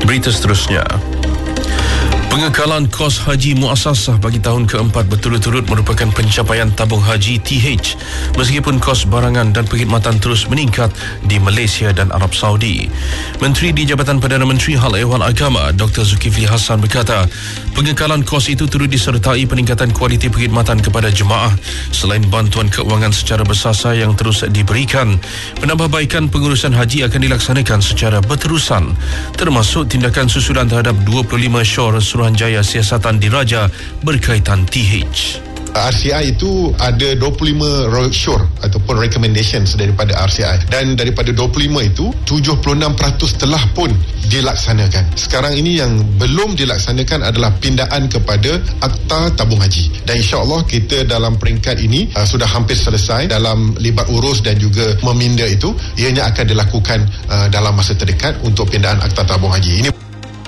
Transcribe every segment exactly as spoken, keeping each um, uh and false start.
Berita seterusnya. Pengekalan kos haji muasasah bagi tahun keempat berturut-turut merupakan pencapaian tabung haji T H meskipun kos barangan dan perkhidmatan terus meningkat di Malaysia dan Arab Saudi. Menteri di Jabatan Perdana Menteri Hal Ehwal Agama Doktor Zulkifli Hassan berkata, pengekalan kos itu turut disertai peningkatan kualiti perkhidmatan kepada jemaah selain bantuan keuangan secara bersasar yang terus diberikan. Penambahbaikan pengurusan haji akan dilaksanakan secara berterusan termasuk tindakan susulan terhadap dua puluh lima syur Suruhanjaya Siasatan Diraja berkaitan T H. R C I itu ada dua puluh lima roadshow ataupun recommendations daripada R C I, dan daripada dua puluh lima itu tujuh puluh enam peratus telah pun dilaksanakan. Sekarang ini yang belum dilaksanakan adalah pindaan kepada Akta Tabung Haji, dan insya-Allah kita dalam peringkat ini uh, sudah hampir selesai dalam libat urus dan juga meminda itu. Ianya akan dilakukan uh, dalam masa terdekat untuk pindaan Akta Tabung Haji ini.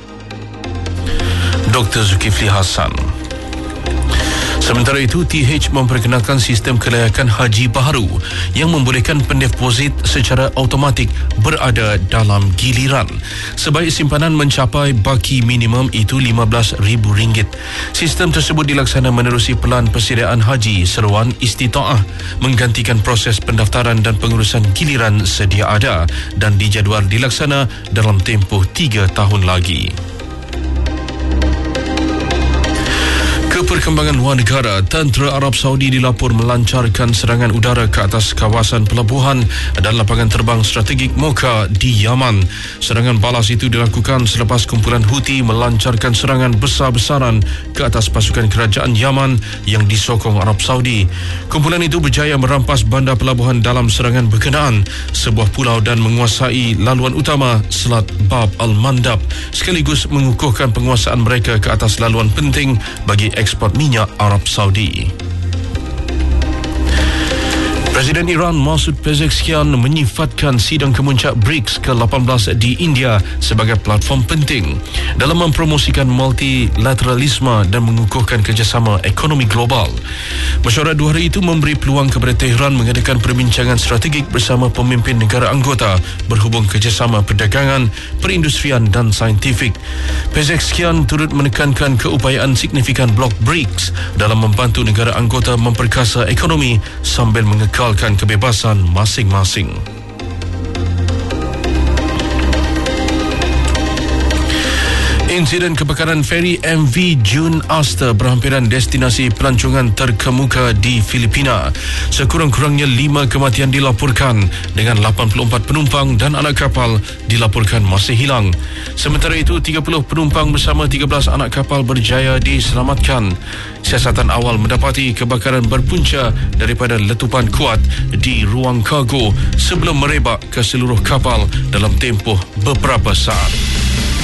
Doktor Zulkifli Hassan. Sementara itu, T H memperkenalkan sistem kelayakan haji baharu yang membolehkan pendeposit secara automatik berada dalam giliran sebaik simpanan mencapai baki minimum itu lima belas ribu ringgit. Sistem tersebut dilaksana menerusi Pelan Persediaan Haji Seruan Istita'ah menggantikan proses pendaftaran dan pengurusan giliran sedia ada dan dijadual dilaksana dalam tempoh tiga tahun lagi. Perkembangan luar negara, tentera Arab Saudi dilapor melancarkan serangan udara ke atas kawasan pelabuhan dan lapangan terbang strategik Mocha di Yaman. Serangan balas itu dilakukan selepas kumpulan Houthi melancarkan serangan besar-besaran ke atas pasukan kerajaan Yaman yang disokong Arab Saudi. Kumpulan itu berjaya merampas bandar pelabuhan dalam serangan berkenaan, sebuah pulau, dan menguasai laluan utama Selat Bab Al-Mandab, sekaligus mengukuhkan penguasaan mereka ke atas laluan penting bagi ekspor minyak Arab Saudi. Presiden Iran Masoud Pezeshkian menyifatkan sidang kemuncak BRICS ke lapan belas di India sebagai platform penting dalam mempromosikan multilateralisme dan mengukuhkan kerjasama ekonomi global. Mesyuarat dua hari itu memberi peluang kepada Tehran mengadakan perbincangan strategik bersama pemimpin negara anggota berhubung kerjasama perdagangan, perindustrian dan saintifik. Pezeshkian turut menekankan keupayaan signifikan blok BRICS dalam membantu negara anggota memperkasa ekonomi sambil mengekal kebebasan masing-masing. Insiden kebakaran feri M V June Aster berhampiran destinasi pelancongan terkemuka di Filipina. Sekurang-kurangnya lima kematian dilaporkan dengan lapan puluh empat penumpang dan anak kapal dilaporkan masih hilang. Sementara itu, tiga puluh penumpang bersama tiga belas anak kapal berjaya diselamatkan. Siasatan awal mendapati kebakaran berpunca daripada letupan kuat di ruang kargo sebelum merebak ke seluruh kapal dalam tempoh beberapa saat.